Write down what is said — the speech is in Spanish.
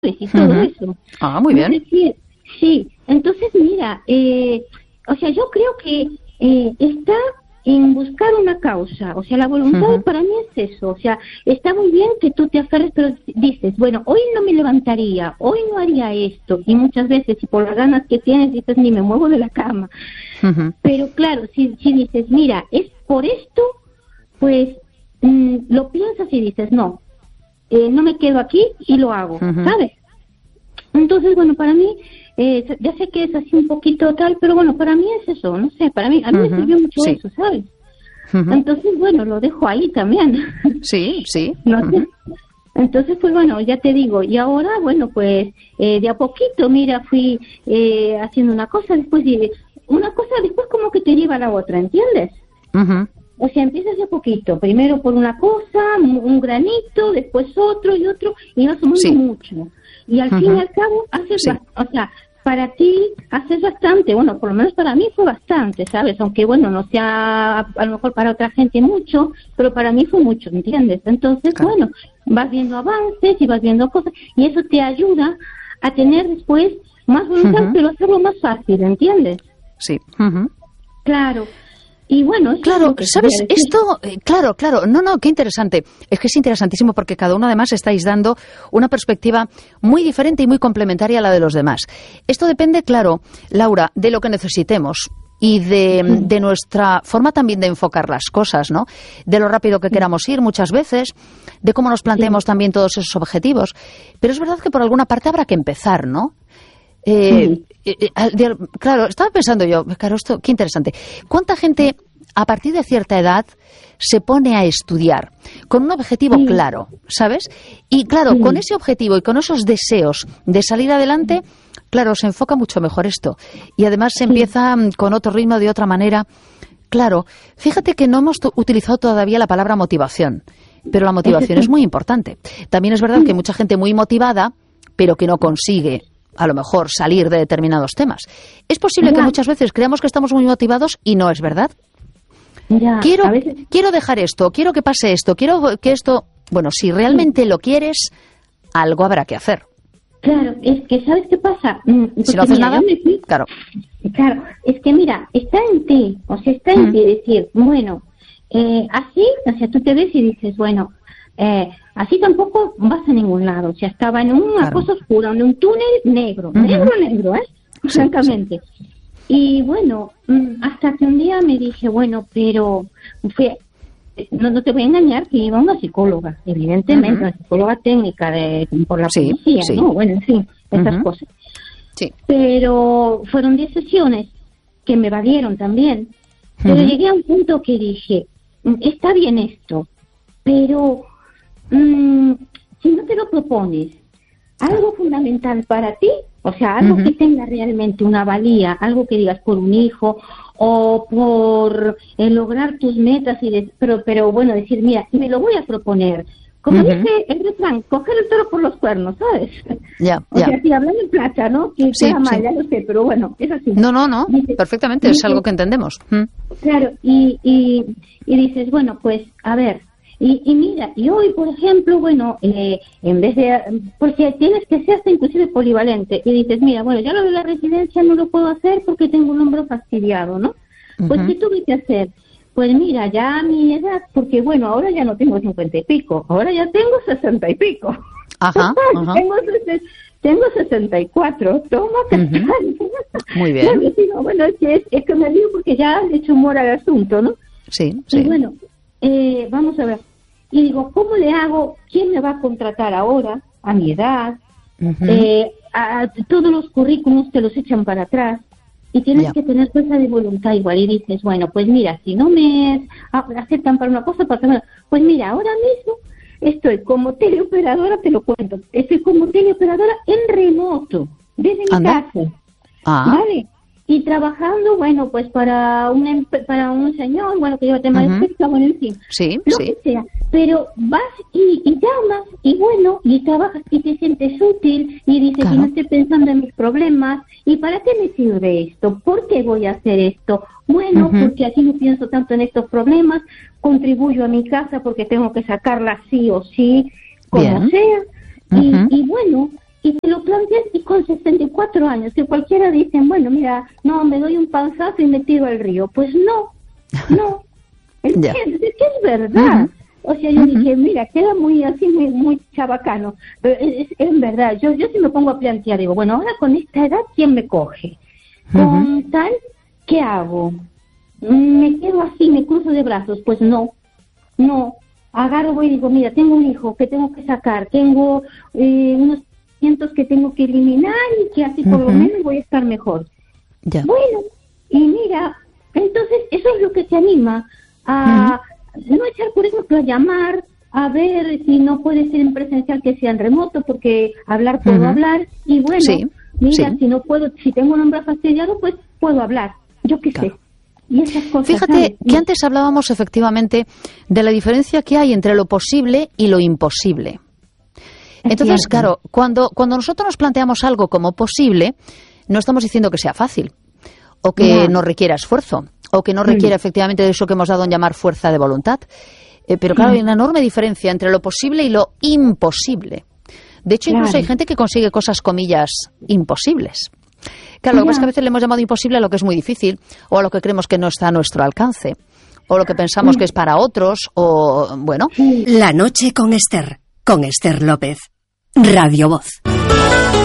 y todo eso. Ah, muy bien. Es decir, sí, entonces mira, o sea, yo creo que está en buscar una causa, o sea, la voluntad para mí es eso, o sea, está muy bien que tú te aferres, pero dices, bueno, hoy no me levantaría, hoy no haría esto, y muchas veces, y por las ganas que tienes, dices, ni me muevo de la cama, pero claro, si dices, mira, es por esto, pues lo piensas y dices, no me quedo aquí y lo hago, ¿sabes? Entonces, bueno, para mí, ya sé que es así un poquito tal, pero bueno, para mí es eso, no sé, a mí me sirvió mucho eso, ¿sabes? Entonces, bueno, lo dejo ahí también. Sí. No sé. Entonces, pues bueno, ya te digo, y ahora, bueno, pues de a poquito, mira, fui haciendo una cosa, después como que te lleva a la otra, ¿entiendes? O sea, empiezas de a poquito, primero por una cosa, un granito, después otro y otro, y vas sumando mucho. Y al fin y al cabo, o sea, para ti haces bastante, bueno, por lo menos para mí fue bastante, ¿sabes? Aunque, bueno, no sea a lo mejor para otra gente mucho, pero para mí fue mucho, ¿entiendes? Entonces, bueno, vas viendo avances y vas viendo cosas, y eso te ayuda a tener después más voluntad, pero hacerlo más fácil, ¿entiendes? Sí. Claro. Y bueno, claro, ¿sabes? Esto, claro, no, qué interesante. Es que es interesantísimo porque cada uno además estáis dando una perspectiva muy diferente y muy complementaria a la de los demás. Esto depende, claro, Laura, de lo que necesitemos y de nuestra forma también de enfocar las cosas, ¿no? De lo rápido que queramos ir muchas veces, de cómo nos planteemos también todos esos objetivos. Pero es verdad que por alguna parte habrá que empezar, ¿no? Claro, estaba pensando yo, claro, esto, qué interesante. ¿Cuánta gente a partir de cierta edad se pone a estudiar con un objetivo claro, ¿sabes? Y claro, con ese objetivo y con esos deseos de salir adelante, claro, se enfoca mucho mejor esto. Y además se empieza con otro ritmo, de otra manera. Claro, fíjate que no hemos utilizado todavía la palabra motivación, pero la motivación es muy importante. También es verdad que hay mucha gente muy motivada, pero que no consigue a lo mejor salir de determinados temas. Es posible que muchas veces creamos que estamos muy motivados y no es verdad. Quiero dejar esto, quiero que pase esto, quiero que esto... Bueno, si realmente lo quieres, algo habrá que hacer. Claro, es que ¿sabes qué pasa? Si no haces nada, claro. Claro, es que mira, está en ti, o sea, está en ti decir, bueno, así, o sea, tú te ves y dices, bueno, así tampoco vas a ningún lado, o sea, estaba en una cosa oscura, en un túnel negro, francamente. Y bueno, hasta que un día me dije, bueno, pero no te voy a engañar que iba a una psicóloga, evidentemente, una psicóloga técnica por la policía, ¿no? Bueno, en fin, estas cosas. Sí. Pero fueron 10 sesiones que me valieron también, pero llegué a un punto que dije, está bien esto, pero si no te lo propones, algo fundamental para ti, o sea, algo que tenga realmente una valía, algo que digas por un hijo o por lograr tus metas, pero bueno, decir, mira, me lo voy a proponer. Como dice el refrán, coger el toro por los cuernos, ¿sabes? O sea, si hablando en plata, ¿no? Que sea mal, ya lo sé, pero bueno, es así. No, dices, perfectamente, es algo que entendemos. Claro, y dices, bueno, pues, a ver, y mira, y hoy, por ejemplo, bueno, en vez de... Porque tienes que ser hasta inclusive polivalente, y dices, mira, bueno, ya lo de la residencia no lo puedo hacer porque tengo un hombro fastidiado, ¿no? Pues, ¿qué tuve que hacer? Pues mira, ya a mi edad, porque bueno, ahora ya no tengo 50 y pico, ahora ya tengo 60 y pico. Tengo 64, toma Muy bien. Bueno, es que me digo porque ya le he hecho humor al asunto, ¿no? Sí. Y bueno, vamos a ver. Y digo, ¿cómo le hago? ¿Quién me va a contratar ahora, a mi edad? A todos los currículums te los echan para atrás. Y tienes que tener fuerza de voluntad igual. Y dices, bueno, pues mira, si no me aceptan para una cosa, para otra, pues mira, ahora mismo estoy como teleoperadora, te lo cuento, estoy como teleoperadora en remoto, desde mi casa, ¿vale? Y trabajando, bueno, pues para un señor, bueno, que lleva tema de pesca, bueno, en fin, lo que sea. Pero vas y llamas, y bueno, y trabajas y te sientes útil, y dices, y no estoy pensando en mis problemas, ¿y para qué me sirve esto? ¿Por qué voy a hacer esto? Bueno, porque así no pienso tanto en estos problemas, contribuyo a mi casa porque tengo que sacarla sí o sí, como sea, y bueno, con 64 años, que cualquiera dice, bueno, mira, no, me doy un panzazo y me tiro al río. Pues no. Es que es verdad. O sea, yo dije, mira, queda muy así, muy chabacano. Pero es verdad, yo sí me pongo a plantear, digo, bueno, ahora con esta edad, ¿quién me coge? Con tal, ¿qué hago? ¿Me quedo así, me cruzo de brazos? Pues no. Agarro, voy y digo, mira, tengo un hijo que tengo que sacar, tengo unos cientos que tengo que eliminar y que así por lo menos voy a estar mejor. Ya. Bueno, y mira, entonces eso es lo que te anima a no echar, por ejemplo, a llamar, a ver si no puede ser en presencial, que sea en remoto, porque hablar puedo hablar, y bueno, mira, si no puedo, si tengo un hombre fastidiado, pues puedo hablar, yo qué sé. Y esas cosas, fíjate, ¿sabes? que antes hablábamos efectivamente de la diferencia que hay entre lo posible y lo imposible. Entonces, claro, cuando nosotros nos planteamos algo como posible, no estamos diciendo que sea fácil, o que no requiera esfuerzo, o que no requiera efectivamente de eso que hemos dado en llamar fuerza de voluntad. Pero claro, hay una enorme diferencia entre lo posible y lo imposible. De hecho, incluso hay gente que consigue cosas, comillas, imposibles. Claro, lo que pasa es que a veces le hemos llamado imposible a lo que es muy difícil, o a lo que creemos que no está a nuestro alcance, o lo que pensamos que es para otros, o bueno. La noche con Esther López, Radio Voz.